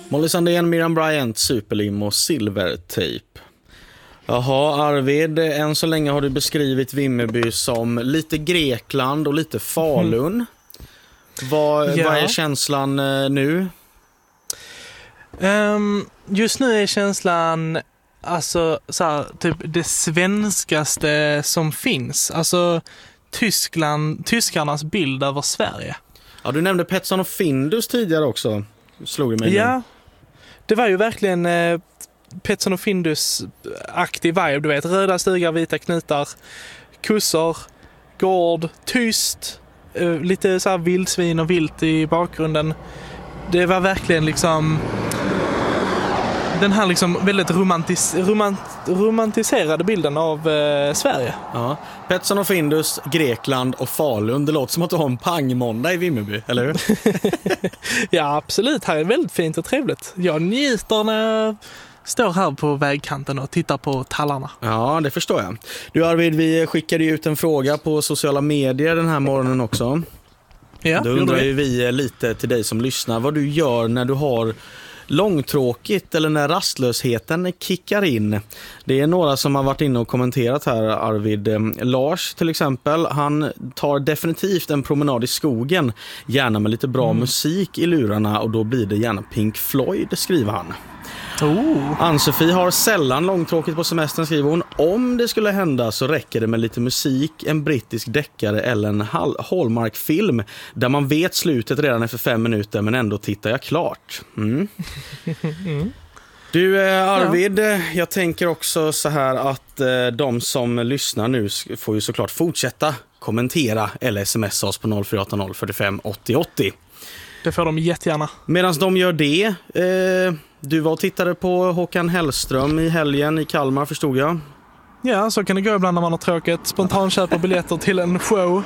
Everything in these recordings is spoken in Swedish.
Molly Sandén, Miriam Bryant, Superlim och Silvertape. Jaha, Arvid, än så länge har du beskrivit Vimmerby som lite Grekland och lite Falun. Vad är känslan nu? Just nu är känslan alltså så här, typ det svenskaste som finns. Alltså tyskarnas bild över Sverige. Ja, du nämnde Petson och Findus tidigare också. Slog det mig nu. Ja, det var ju verkligen Petson och Findus aktiv vibe, du vet. Röda stigar, vita knutar, kussor, gård, tyst, lite så här vildsvin och vilt i bakgrunden. Det var verkligen liksom den här liksom väldigt romantiserade bilden av Sverige. Ja. Petson och Findus, Grekland och Falun. Det låter som att du har en pangmåndag i Vimmerby, eller hur? Ja, absolut. Här är väldigt fint och trevligt. Jag njuter när jag står här på vägkanten och tittar på tallarna. Ja, det förstår jag. Du Arvid, vi skickade ju ut en fråga på sociala medier den här morgonen också. Ja, då undrar ju vi lite till dig som lyssnar vad du gör när du har långtråkigt eller när rastlösheten kickar in. Det är några som har varit inne och kommenterat här, Arvid. Lars till exempel, han tar definitivt en promenad i skogen, gärna med lite bra musik i lurarna, och då blir det gärna Pink Floyd, skriver han. Ann-Sofie har sällan långtråkigt på semestern, skriver hon. Om det skulle hända så räcker det med lite musik, en brittisk deckare eller en Hallmark-film där man vet slutet redan efter 5 minuter men ändå tittar jag klart. Du Arvid, jag tänker också så här att de som lyssnar nu får ju såklart fortsätta kommentera eller smsa oss på 0480 45 80 80. Det får de jättegärna. Medan de gör det, du var och tittade på Håkan Hellström i helgen i Kalmar, förstod jag. Ja, så kan det gå ibland när man har tråkigt. Spontant köpa biljetter till en show.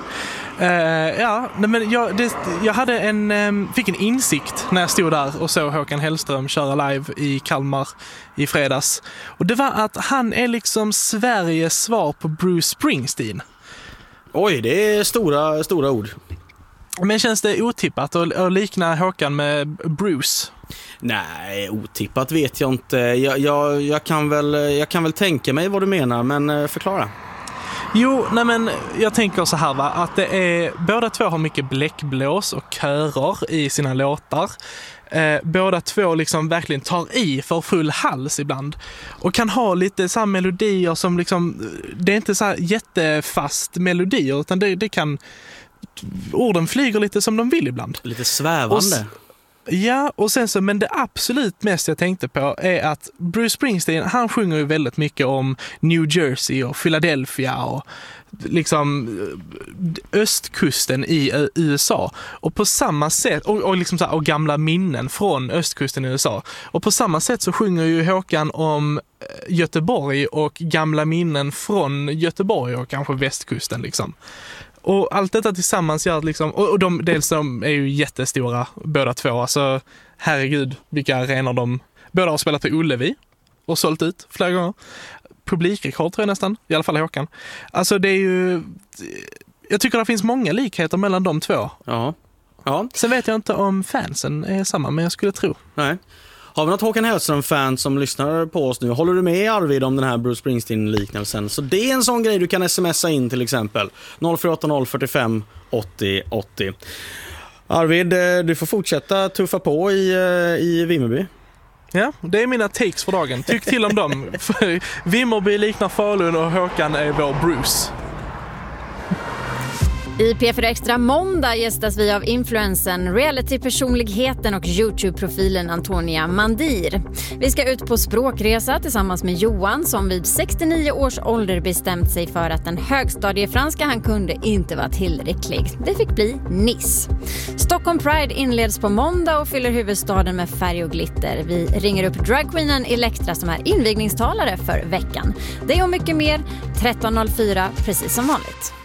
Jag hade fick en insikt när jag stod där och såg Håkan Hellström köra live i Kalmar i fredags. Och det var att han är liksom Sveriges svar på Bruce Springsteen. Oj, det är stora ord. Men känns det otippat att likna Håkan med Bruce? Nej, otippat vet jag inte. Jag kan väl tänka mig vad du menar, men förklara. Jo, nej men jag tänker så här, va, att det är båda två har mycket bläckblås och körer i sina låtar. Båda två liksom verkligen tar i för full hals ibland och kan ha lite så här melodier som liksom, det är inte så här jättefast melodier, utan det kan, orden flyger lite som de vill ibland. Lite svävande. Ja, och sen så, men det absolut mest jag tänkte på är att Bruce Springsteen, han sjunger ju väldigt mycket om New Jersey och Philadelphia och liksom östkusten i USA. Och på samma sätt, och liksom så här, och gamla minnen från östkusten i USA. Och på samma sätt så sjunger ju Håkan om Göteborg och gamla minnen från Göteborg och kanske västkusten liksom. Och allt detta tillsammans gör liksom, och de är ju jättestora båda två, alltså herregud vilka arenor de båda har spelat på Ullevi och sålt ut flera gånger. Publikrekord tror jag nästan, i alla fall Håkan. Alltså det är ju, jag tycker det finns många likheter mellan de två. Ja. Sen vet jag inte om fansen är samma, men jag skulle tro. Nej. Har vi något Håkan Hellström-fan som lyssnar på oss nu? Håller du med Arvid om den här Bruce Springsteen-liknelsen? Så det är en sån grej du kan smsa in till exempel. 0480 45 80 80. Arvid, du får fortsätta tuffa på i Vimmerby. Ja, det är mina takes för dagen. Tyck till om dem. Vimmerby liknar Falun och Håkan är vår Bruce. I P4 Extra måndag gästas vi av influensen, reality-personligheten och YouTube-profilen Antonia Mandir. Vi ska ut på språkresa tillsammans med Johan som vid 69 års ålder bestämt sig för att den högstadiefranska han kunde inte var tillräcklig. Det fick bli Nice. Stockholm Pride inleds på måndag och fyller huvudstaden med färg och glitter. Vi ringer upp dragqueenen Elektra som är invigningstalare för veckan. Det och mycket mer 13.04 precis som vanligt.